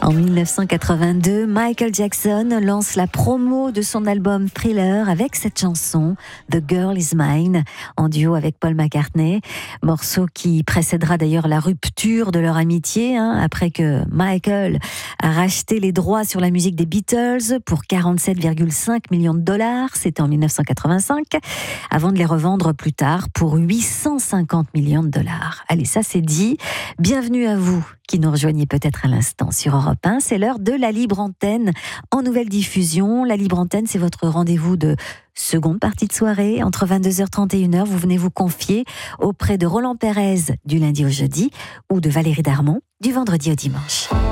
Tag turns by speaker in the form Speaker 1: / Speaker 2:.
Speaker 1: En 1982, Michael Jackson lance la promo de son album Thriller avec cette chanson The Girl Is Mine en duo avec Paul McCartney, morceau qui précédera d'ailleurs la rupture de leur amitié après que Michael a racheté les droits sur la musique des Beatles pour 47,5 millions de dollars, c'était en 1985, avant de les revendre plus tard pour 850 millions de dollars. Allez, ça c'est dit. Bienvenue à vous qui nous rejoignez peut-être à l'instant sur Europe 1. C'est l'heure de la Libre Antenne en nouvelle diffusion. La Libre Antenne, c'est votre rendez-vous de seconde partie de soirée. Entre 22h30 et 1h, vous venez vous confier auprès de Roland Pérez du lundi au jeudi ou de Valérie Darmon du vendredi au dimanche.